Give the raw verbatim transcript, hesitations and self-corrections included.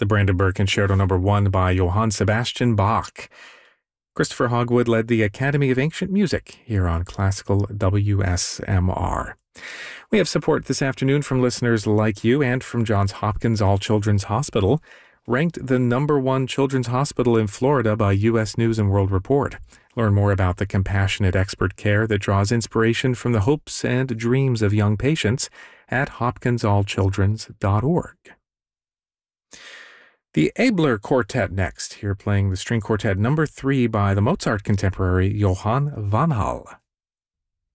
The Brandenburg Concerto number one by Johann Sebastian Bach. Christopher Hogwood led the Academy of Ancient Music here on Classical W S M R. We have support this afternoon from listeners like you and from Johns Hopkins All Children's Hospital, ranked the number one children's hospital in Florida by U S News and World Report. Learn more about the compassionate expert care that draws inspiration from the hopes and dreams of young patients at hopkins all children's dot org. The Abler Quartet next, here playing the string quartet number three by the Mozart contemporary Johann van Hal.